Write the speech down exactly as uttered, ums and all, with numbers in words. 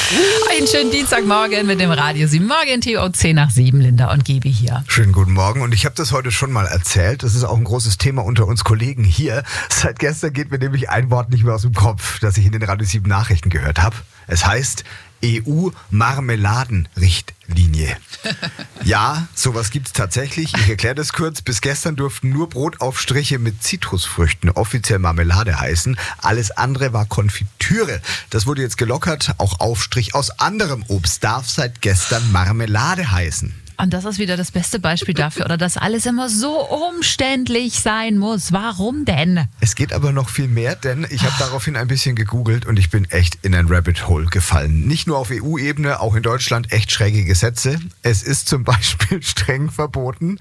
Einen schönen Dienstagmorgen mit dem Radio sieben Morgen T O zehn nach sieben. Linda und Gibi hier. Schönen guten Morgen und ich habe das heute schon mal erzählt. Das ist auch ein großes Thema unter uns Kollegen hier. Seit gestern geht mir nämlich ein Wort nicht mehr aus dem Kopf, das ich in den Radio sieben Nachrichten gehört habe. Es heißt E U-Marmeladenrichtlinie. Ja, sowas gibt's tatsächlich. Ich erkläre das kurz. Bis gestern durften nur Brotaufstriche mit Zitrusfrüchten offiziell Marmelade heißen. Alles andere war Konfitüre. Das wurde jetzt gelockert. Auch Aufstrich aus anderem Obst darf seit gestern Marmelade heißen. Und das ist wieder das beste Beispiel dafür, oder dass alles immer so umständlich sein muss. Warum denn? Es geht aber noch viel mehr, denn ich habe daraufhin ein bisschen gegoogelt und ich bin echt in ein Rabbit Hole gefallen. Nicht nur auf E U-Ebene, auch in Deutschland echt schräge Gesetze. Es ist zum Beispiel streng verboten,